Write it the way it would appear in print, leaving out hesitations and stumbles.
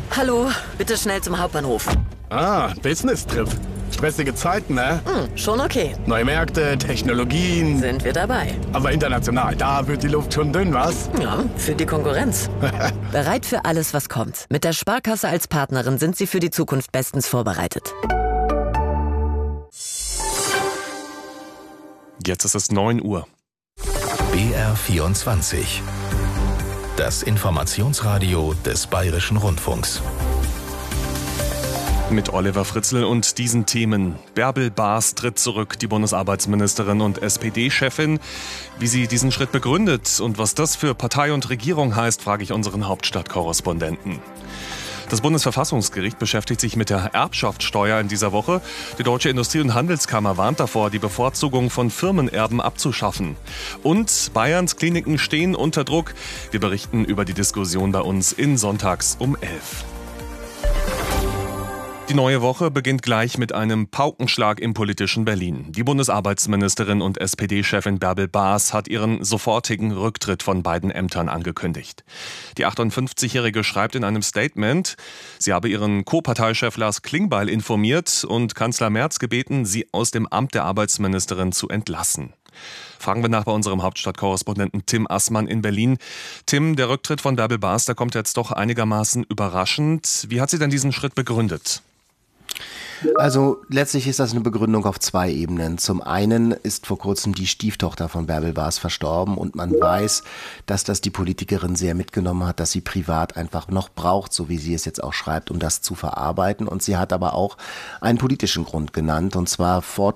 Hallo, bitte schnell zum Hauptbahnhof. Business-Trip. Stressige Zeiten, ne? Schon okay. Neue Märkte, Technologien. Sind wir dabei? Aber international, da wird die Luft schon dünn, was? Ja, für die Konkurrenz. Bereit für alles, was kommt. Mit der Sparkasse als Partnerin sind Sie für die Zukunft bestens vorbereitet. Jetzt ist es 9 Uhr. BR24. Das Informationsradio des Bayerischen Rundfunks. Mit Oliver Fritzl und diesen Themen. Bärbel Baas tritt zurück, die Bundesarbeitsministerin und SPD-Chefin. Wie sie diesen Schritt begründet und was das für Partei und Regierung heißt, frage ich unseren Hauptstadtkorrespondenten. Das Bundesverfassungsgericht beschäftigt sich mit der Erbschaftssteuer in dieser Woche. Die Deutsche Industrie- und Handelskammer warnt davor, die Bevorzugung von Firmenerben abzuschaffen. Und Bayerns Kliniken stehen unter Druck. Wir berichten über die Diskussion bei uns in Sonntags um 11. Die neue Woche beginnt gleich mit einem Paukenschlag im politischen Berlin. Die Bundesarbeitsministerin und SPD-Chefin Bärbel Baas hat ihren sofortigen Rücktritt von beiden Ämtern angekündigt. Die 58-Jährige schreibt in einem Statement, sie habe ihren Co-Parteichef Lars Klingbeil informiert und Kanzler Merz gebeten, sie aus dem Amt der Arbeitsministerin zu entlassen. Fragen wir nach bei unserem Hauptstadtkorrespondenten Tim Assmann in Berlin. Tim, der Rücktritt von Bärbel Baas, der kommt jetzt doch einigermaßen überraschend. Wie hat sie denn diesen Schritt begründet? Also letztlich ist das eine Begründung auf zwei Ebenen. Zum einen ist vor kurzem die Stieftochter von Bärbel Baas verstorben und man weiß, dass das die Politikerin sehr mitgenommen hat, dass sie privat einfach noch braucht, so wie sie es jetzt auch schreibt, um das zu verarbeiten. Und sie hat aber auch einen politischen Grund genannt, und zwar